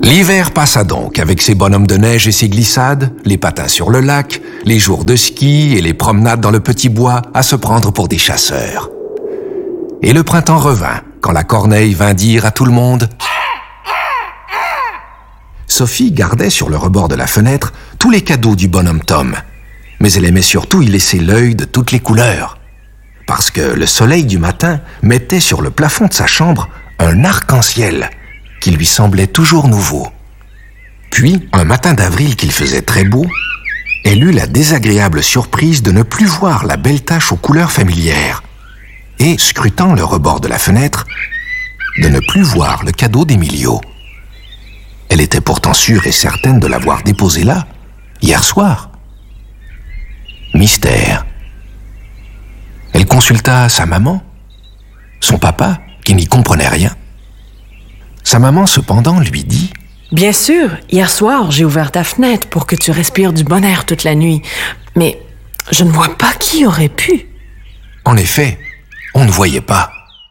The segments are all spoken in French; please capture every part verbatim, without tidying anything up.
L'hiver passa donc avec ses bonhommes de neige et ses glissades, les patins sur le lac, les jours de ski et les promenades dans le petit bois à se prendre pour des chasseurs. Et le printemps revint, quand la corneille vint dire à tout le monde « Sophie gardait sur le rebord de la fenêtre tous les cadeaux du bonhomme Tom, mais elle aimait surtout y laisser l'œil de toutes les couleurs, parce que le soleil du matin mettait sur le plafond de sa chambre un arc-en-ciel qui lui semblait toujours nouveau. Puis, un matin d'avril qu'il faisait très beau, elle eut la désagréable surprise de ne plus voir la belle tache aux couleurs familières et, scrutant le rebord de la fenêtre, de ne plus voir le cadeau d'Emilio. Elle était pourtant sûre et certaine de l'avoir déposé là, hier soir. Mystère. Elle consulta sa maman, son papa, qui n'y comprenait rien. Sa maman, cependant, lui dit « Bien sûr, hier soir, j'ai ouvert ta fenêtre pour que tu respires du bon air toute la nuit, mais je ne vois pas qui aurait pu. » En effet, on ne voyait pas.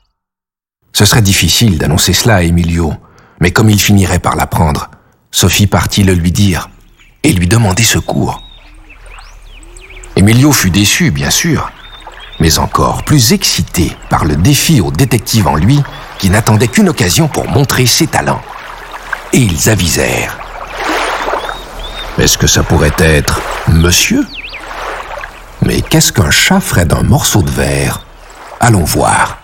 Ce serait difficile d'annoncer cela à Emilio, mais comme il finirait par l'apprendre, Sophie partit le lui dire et lui demander secours. Emilio fut déçu, bien sûr, mais encore plus excité par le défi au détective en lui qui n'attendait qu'une occasion pour montrer ses talents. Et ils avisèrent. Est-ce que ça pourrait être monsieur ? Mais qu'est-ce qu'un chat ferait d'un morceau de verre ? Allons voir.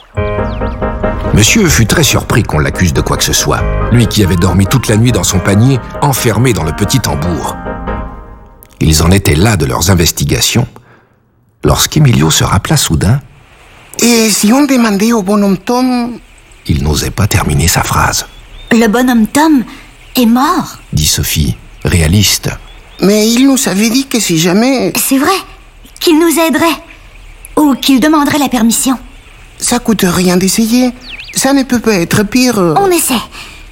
Monsieur fut très surpris qu'on l'accuse de quoi que ce soit, lui qui avait dormi toute la nuit dans son panier, enfermé dans le petit tambour. Ils en étaient là de leurs investigations, lorsqu'Emilio se rappela soudain. Et si on demandait au bonhomme Tom... Il n'osait pas terminer sa phrase. Le bonhomme Tom est mort, dit Sophie, réaliste. Mais il nous avait dit que si jamais... C'est vrai, qu'il nous aiderait, ou qu'il demanderait la permission. Ça coûte rien d'essayer. Ça ne peut pas être pire. On essaie.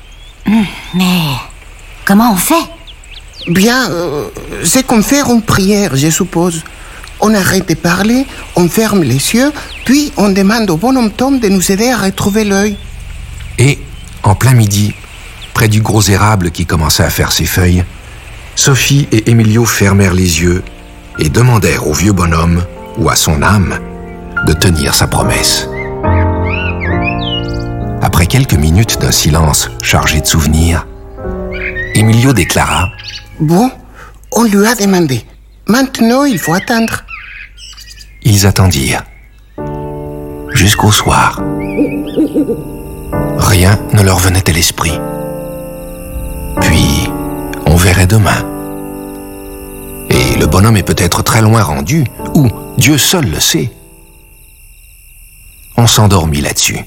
Mais comment on fait ? Bien, euh, c'est comme faire une prière, je suppose. On arrête de parler, on ferme les yeux, puis on demande au bonhomme Tom de nous aider à retrouver l'œil. Et, en plein midi, près du gros érable qui commençait à faire ses feuilles, Sophie et Emilio fermèrent les yeux et demandèrent au vieux bonhomme, ou à son âme, de tenir sa promesse. Après quelques minutes d'un silence chargé de souvenirs, Emilio déclara « Bon, on lui a demandé. Maintenant, il faut attendre. » Ils attendirent. Jusqu'au soir. Rien ne leur venait à l'esprit. Puis, on verrait demain. Et le bonhomme est peut-être très loin rendu, ou Dieu seul le sait. On s'endormit là-dessus.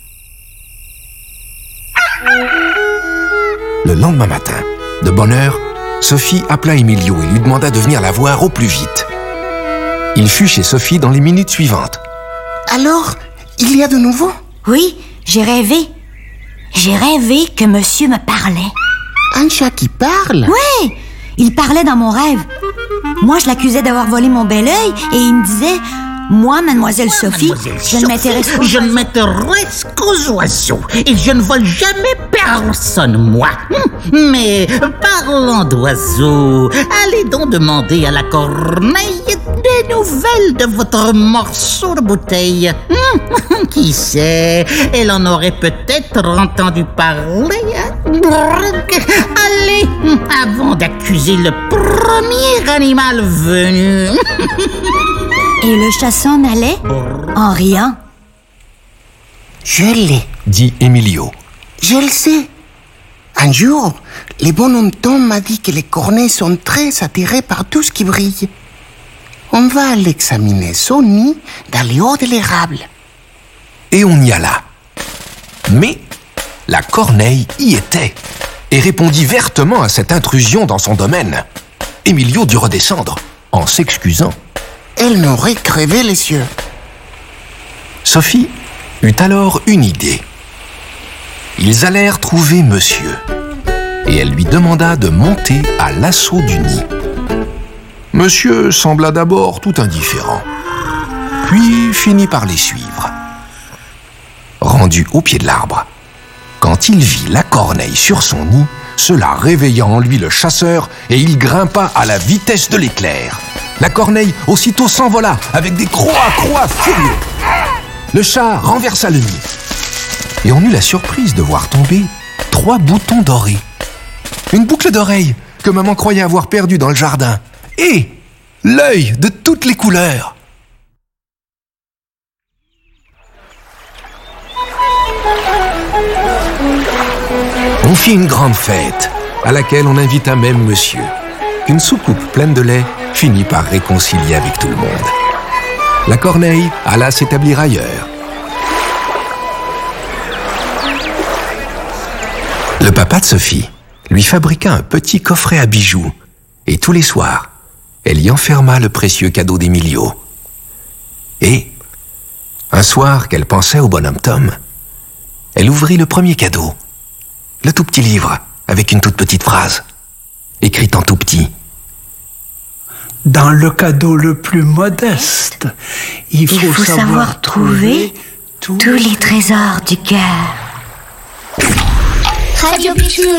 Le lendemain matin, de bonne heure, Sophie appela Emilio et lui demanda de venir la voir au plus vite. Il fut chez Sophie dans les minutes suivantes. Alors, il y a de nouveau ? Oui, j'ai rêvé. J'ai rêvé que monsieur me parlait. Un chat qui parle ? Oui, il parlait dans mon rêve. Moi, je l'accusais d'avoir volé mon bel œil et il me disait... Moi, mademoiselle Sophie, mademoiselle je ne m'intéresse qu'aux Je ne m'intéresse qu'aux oiseaux et je ne vole jamais personne, moi. Mais parlant d'oiseaux, allez donc demander à la corneille des nouvelles de votre morceau de bouteille. Qui sait, elle en aurait peut-être entendu parler. Allez, avant d'accuser le premier animal venu. Et le chat s'en allait en riant. Je l'ai, dit Emilio. Je le sais. Un jour, le bonhomme Tom m'a dit que les corneilles sont très attirées par tout ce qui brille. On va l'examiner son nid dans les hauts de l'érable. Et on y alla. Mais la corneille y était et répondit vertement à cette intrusion dans son domaine. Emilio dut redescendre en s'excusant. Elle n'aurait crevé les yeux. Sophie eut alors une idée. Ils allèrent trouver monsieur, et elle lui demanda de monter à l'assaut du nid. Monsieur sembla d'abord tout indifférent, puis finit par les suivre. Rendu au pied de l'arbre, quand il vit la corneille sur son nid, Cela réveilla en lui le chasseur et il grimpa à la vitesse de l'éclair. La corneille aussitôt s'envola avec des croix-croix furieux. Le chat renversa le nid et on eut la surprise de voir tomber trois boutons dorés. Une boucle d'oreille que maman croyait avoir perdue dans le jardin et l'œil de toutes les couleurs. On fit une grande fête, à laquelle on invita même monsieur. Une soucoupe pleine de lait finit par réconcilier avec tout le monde. La corneille alla s'établir ailleurs. Le papa de Sophie lui fabriqua un petit coffret à bijoux, et tous les soirs, elle y enferma le précieux cadeau d'Emilio. Et, un soir qu'elle pensait au bonhomme Tom, elle ouvrit le premier cadeau. Le tout petit livre, avec une toute petite phrase, écrite en tout petit. Dans le cadeau le plus modeste, il faut, il faut savoir, savoir trouver tous, tous les trésors du cœur. Radio Pichou.